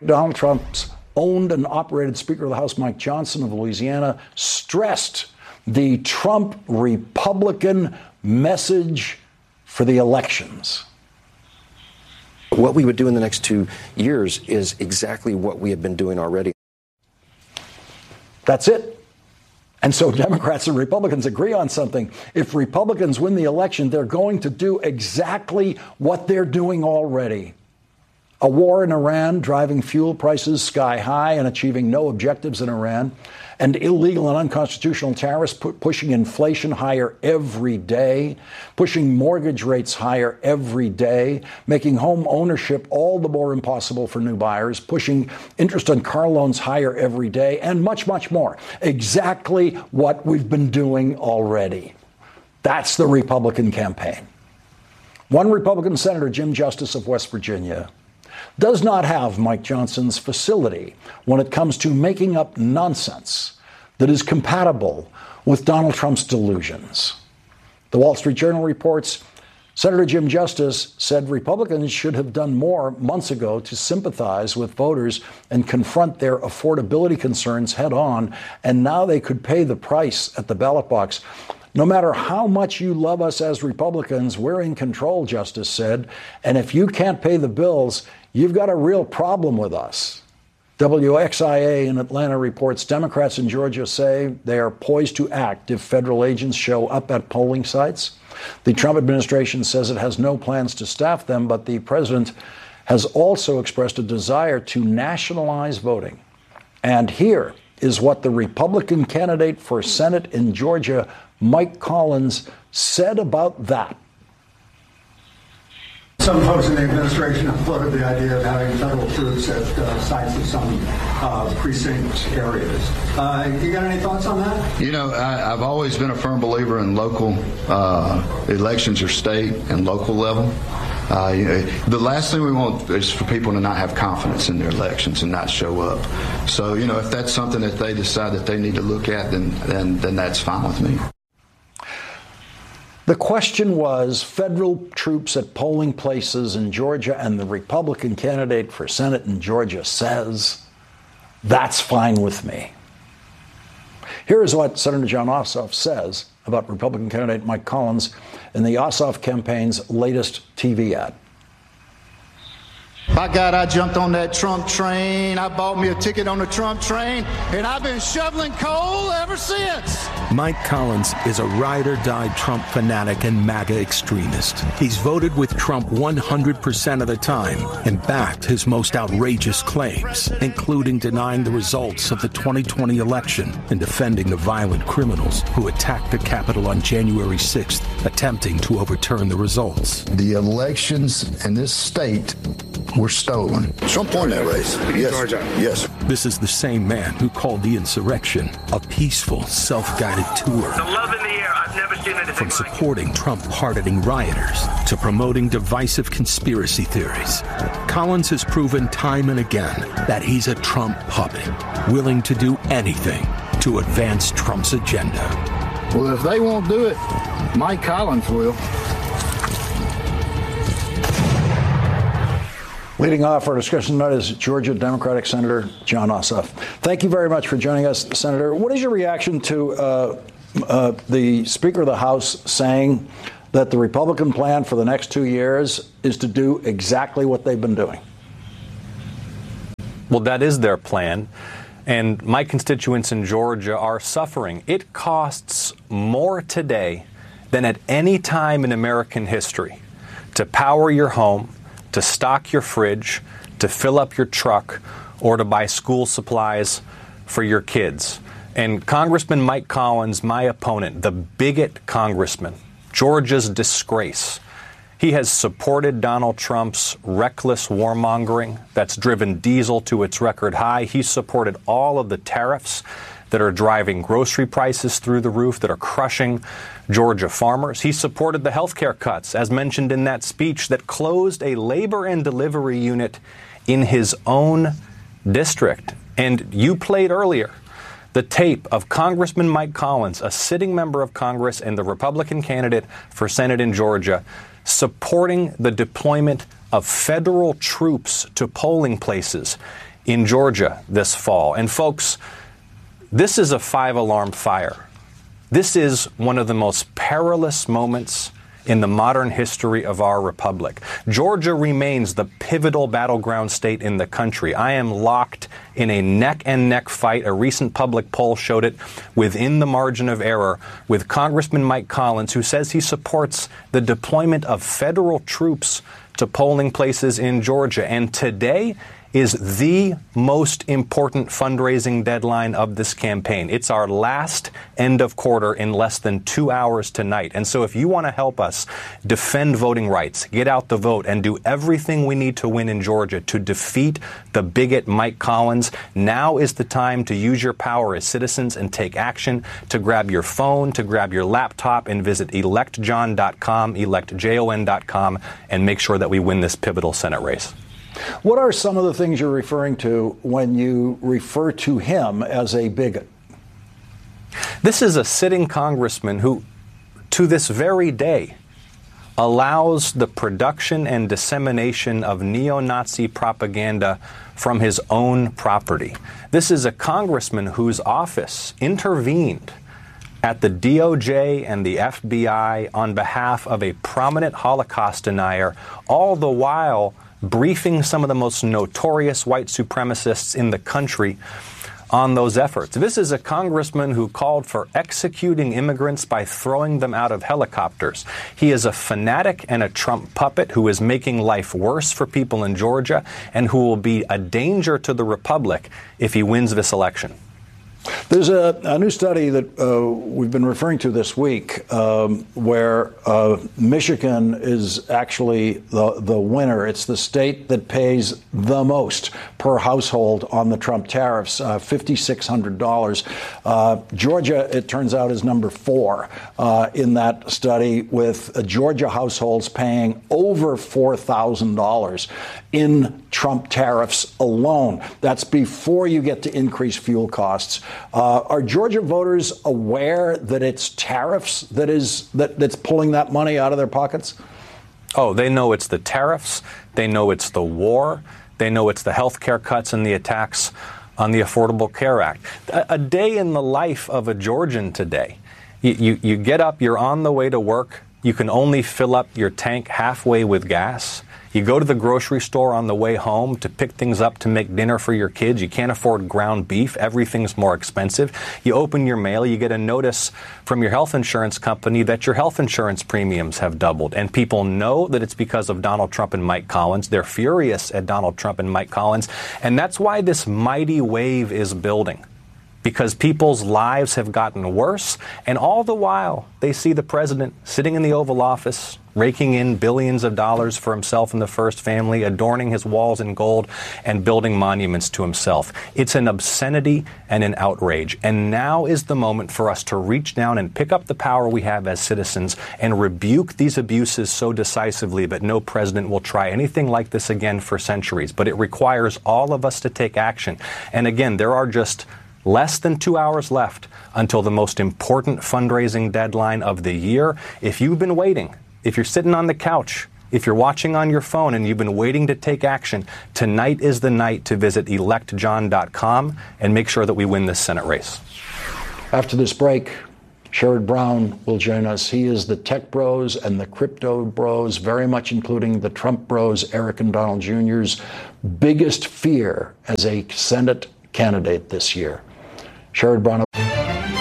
Donald Trump's owned and operated Speaker of the House, Mike Johnson of Louisiana, stressed the Trump Republican message for the elections. What we would do in the next 2 years is exactly what we have been doing already. That's it. And so Democrats and Republicans agree on something. If Republicans win the election, they're going to do exactly what they're doing already. A war in Iran, driving fuel prices sky high and achieving no objectives in Iran, and illegal and unconstitutional tariffs pushing inflation higher every day, pushing mortgage rates higher every day, making home ownership all the more impossible for new buyers, pushing interest on car loans higher every day, and much, much more. Exactly what we've been doing already. That's the Republican campaign. One Republican Senator, Jim Justice of West Virginia, does not have Mike Johnson's facility when it comes to making up nonsense that is compatible with Donald Trump's delusions. The Wall Street Journal reports Senator Jim Justice said Republicans should have done more months ago to sympathize with voters and confront their affordability concerns head on, and now they could pay the price at the ballot box. No matter how much you love us as Republicans, we're in control, Justice said, and if you can't pay the bills, you've got a real problem with us. WXIA in Atlanta reports Democrats in Georgia say they are poised to act if federal agents show up at polling sites. The Trump administration says it has no plans to staff them, but the president has also expressed a desire to nationalize voting. And here is what the Republican candidate for Senate in Georgia, Mike Collins, said about that. Some folks in the administration have floated the idea of having federal troops at sites of some precinct areas. You got any thoughts on that? You know, I've always been a firm believer in local elections or state and local level. The last thing we want is for people to not have confidence in their elections and not show up. So, you know, if that's something that they decide that they need to look at, then that's fine with me. The question was federal troops at polling places in Georgia, and the Republican candidate for Senate in Georgia says, that's fine with me. Here is what Senator Jon Ossoff says about Republican candidate Mike Collins in the Ossoff campaign's latest TV ad. By God, I jumped on that Trump train. I bought me a ticket on the Trump train, and I've been shoveling coal ever since. Mike Collins is a ride-or-die Trump fanatic and MAGA extremist. He's voted with Trump 100% of the time and backed his most outrageous claims, including denying the results of the 2020 election and defending the violent criminals who attacked the Capitol on January 6th, attempting to overturn the results. The elections in this state were stolen. Trump won that race. Yes. Yes. This is the same man who called the insurrection a peaceful, self-guided tour. The love in the air. I've never seen anything From supporting Trump-pardoning rioters to promoting divisive conspiracy theories, Collins has proven time and again that he's a Trump puppet, willing to do anything to advance Trump's agenda. Well, if they won't do it, Mike Collins will. Leading off our discussion tonight is Georgia Democratic Senator Jon Ossoff. Thank you very much for joining us, Senator. What is your reaction to the Speaker of the House saying that the Republican plan for the next 2 years is to do exactly what they've been doing? Well, that is their plan. And my constituents in Georgia are suffering. It costs more today than at any time in American history to power your home, to stock your fridge, to fill up your truck, or to buy school supplies for your kids. And Congressman Mike Collins, my opponent, the bigot congressman, Georgia's disgrace, he has supported Donald Trump's reckless warmongering that's driven diesel to its record high. He supported all of the tariffs that are driving grocery prices through the roof, that are crushing Georgia farmers. He supported the health care cuts, as mentioned in that speech, that closed a labor and delivery unit in his own district. And you played earlier the tape of Congressman Mike Collins, a sitting member of Congress and the Republican candidate for Senate in Georgia, supporting the deployment of federal troops to polling places in Georgia this fall. And folks, this is a 5-alarm fire. This is one of the most perilous moments in the modern history of our republic. Georgia remains the pivotal battleground state in the country. I am locked in a neck-and-neck fight. A recent public poll showed it within the margin of error with Congressman Mike Collins, who says he supports the deployment of federal troops to polling places in Georgia. And today is the most important fundraising deadline of this campaign. It's our last end of quarter in less than 2 hours tonight. And so if you want to help us defend voting rights, get out the vote, and do everything we need to win in Georgia to defeat the bigot Mike Collins, now is the time to use your power as citizens and take action, to grab your phone, to grab your laptop, and visit electjon.com, electjon.com, and make sure that we win this pivotal Senate race. What are some of the things you're referring to when you refer to him as a bigot? This is a sitting congressman who, to this very day, allows the production and dissemination of neo-Nazi propaganda from his own property. This is a congressman whose office intervened at the DOJ and the FBI on behalf of a prominent Holocaust denier, all the while briefing some of the most notorious white supremacists in the country on those efforts. This is a congressman who called for executing immigrants by throwing them out of helicopters. He is a fanatic and a Trump puppet who is making life worse for people in Georgia and who will be a danger to the republic if he wins this election. There's a new study that we've been referring to this week where Michigan is actually the winner. It's the state that pays the most per household on the Trump tariffs, $5,600. Georgia, it turns out, is number 4 in that study, with Georgia households paying over $4,000 in Trump tariffs alone. That's before you get to increased fuel costs. Are Georgia voters aware that it's tariffs that's pulling that money out of their pockets? Oh, they know it's the tariffs. They know it's the war. They know it's the health care cuts and the attacks on the Affordable Care Act. A day in the life of a Georgian today. You get up, you're on the way to work. You can only fill up your tank halfway with gas. You go to the grocery store on the way home to pick things up to make dinner for your kids. You can't afford ground beef. Everything's more expensive. You open your mail, you get a notice from your health insurance company that your health insurance premiums have doubled. And people know that it's because of Donald Trump and Mike Collins. They're furious at Donald Trump and Mike Collins. And that's why this mighty wave is building. Because people's lives have gotten worse, and all the while they see the president sitting in the Oval Office, raking in billions of dollars for himself and the first family, adorning his walls in gold, and building monuments to himself. It's an obscenity and an outrage. And now is the moment for us to reach down and pick up the power we have as citizens and rebuke these abuses so decisively that no president will try anything like this again for centuries. But it requires all of us to take action. And again, there are just less than 2 hours left until the most important fundraising deadline of the year. If you've been waiting, if you're sitting on the couch, if you're watching on your phone and you've been waiting to take action, tonight is the night to visit electjon.com and make sure that we win this Senate race. After this break, Sherrod Brown will join us. He is the tech bros and the crypto bros, very much including the Trump bros, Eric and Donald Jr.'s biggest fear as a Senate candidate this year. Sherrod Brown